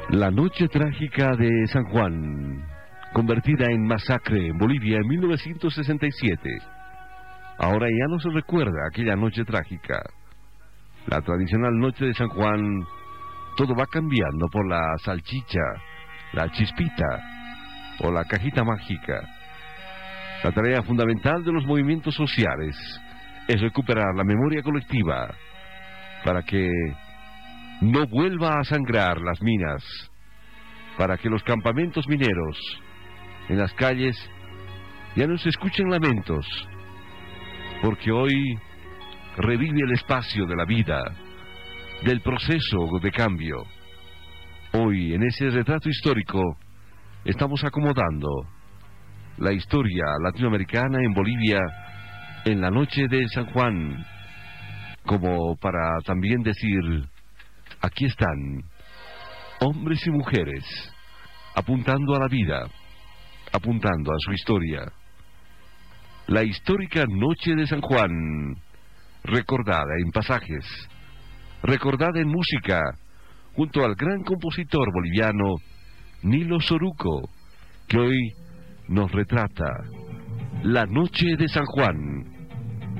La noche trágica de San Juan, convertida en masacre en Bolivia en 1967. Ahora ya no se recuerda aquella noche trágica. La tradicional noche de San Juan, todo va cambiando por la salchicha, la chispita o la cajita mágica. La tarea fundamental de los movimientos sociales es recuperar la memoria colectiva para que no vuelva a sangrar las minas, para que los campamentos mineros en las calles ya no se escuchen lamentos, porque hoy revive el espacio de la vida, del proceso de cambio. Hoy, en ese retrato histórico, estamos acomodando la historia latinoamericana en Bolivia en la noche de San Juan, como para también decir: aquí están hombres y mujeres apuntando a la vida, apuntando a su historia. La histórica noche de San Juan, recordada en pasajes, recordada en música, junto al gran compositor boliviano Nilo Soruco, que hoy nos retrata la noche de San Juan.